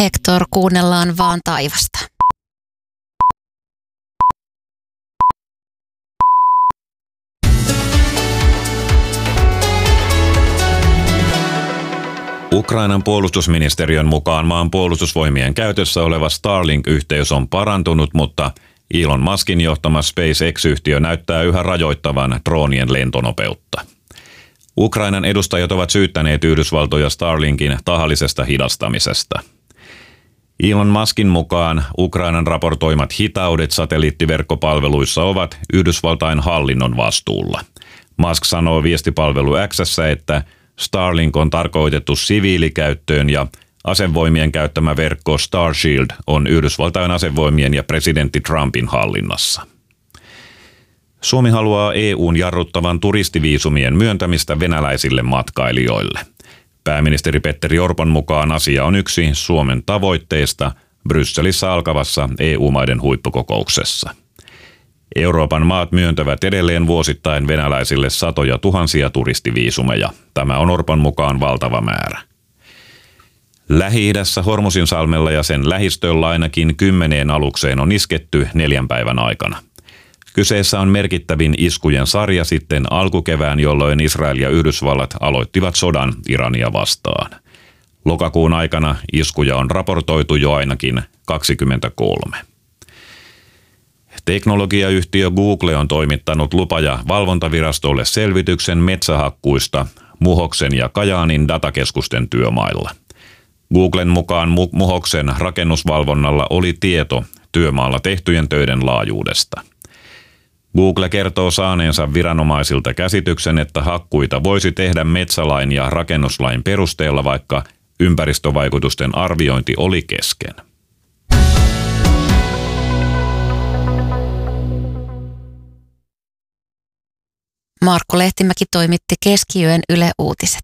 Hector, kuunnellaan vaan taivasta. Ukrainan puolustusministeriön mukaan maan puolustusvoimien käytössä oleva Starlink-yhteys on parantunut, mutta Elon Muskin johtama SpaceX-yhtiö näyttää yhä rajoittavan droonien lentonopeutta. Ukrainan edustajat ovat syyttäneet Yhdysvaltoja Starlinkin tahallisesta hidastamisesta. Elon Muskin mukaan Ukrainan raportoimat hitaudet satelliittiverkkopalveluissa ovat Yhdysvaltain hallinnon vastuulla. Musk sanoo viestipalvelu X:ssä, että Starlink on tarkoitettu siviilikäyttöön ja asevoimien käyttämä verkko Starshield on Yhdysvaltain asevoimien ja presidentti Trumpin hallinnassa. Suomi haluaa EU:n jarruttavan turistiviisumien myöntämistä venäläisille matkailijoille. Pääministeri Petteri Orpon mukaan asia on yksi Suomen tavoitteista Brysselissä alkavassa EU-maiden huippukokouksessa. Euroopan maat myöntävät edelleen vuosittain venäläisille satoja tuhansia turistiviisumeja. Tämä on Orpon mukaan valtava määrä. Lähi-idässä Hormuzinsalmella ja sen lähistöllä ainakin 10 alukseen on isketty 4 päivän aikana. Kyseessä on merkittävin iskujen sarja sitten alkukevään, jolloin Israel ja Yhdysvallat aloittivat sodan Irania vastaan. Lokakuun aikana iskuja on raportoitu jo ainakin 23. Teknologiayhtiö Google on toimittanut lupa- ja valvontavirastolle selvityksen metsähakkuista Muhoksen ja Kajaanin datakeskusten työmailla. Googlen mukaan Muhoksen rakennusvalvonnalla oli tieto työmaalla tehtyjen töiden laajuudesta. Google kertoo saaneensa viranomaisilta käsityksen, että hakkuita voisi tehdä metsälain ja rakennuslain perusteella, vaikka ympäristövaikutusten arviointi oli kesken. Markku Lehtimäki toimitti Keskiyön Yle Uutiset.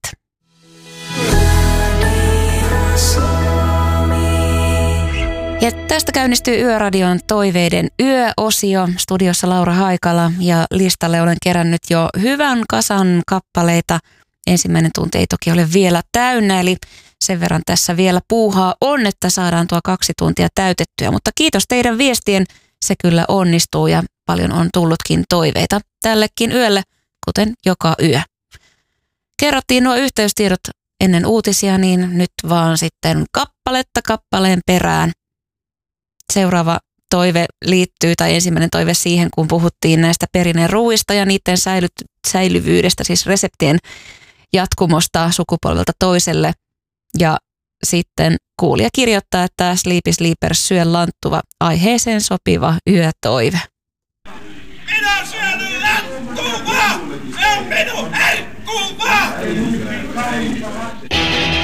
Ja tästä käynnistyy Yöradion toiveiden yöosio. Studiossa Laura Haikala ja listalle olen kerännyt jo hyvän kasan kappaleita. Ensimmäinen tunti ei toki ole vielä täynnä, eli sen verran tässä vielä puuhaa on, että saadaan tuo 2 tuntia täytettyä. Mutta kiitos teidän viestien, se kyllä onnistuu ja paljon on tullutkin toiveita tällekin yölle, kuten joka yö. Kerrottiin nuo yhteystiedot ennen uutisia, niin nyt vaan sitten kappaletta kappaleen perään. Seuraava toive liittyy, tai ensimmäinen toive siihen, kun puhuttiin näistä perinneruuista ja niiden säilyvyydestä, siis reseptien jatkumosta sukupolvelta toiselle. Ja sitten kuulija kirjoittaa, että Sleepy Sleepers syö lanttuva, aiheeseen sopiva yötoive. Minä syön lanttua! Se on minun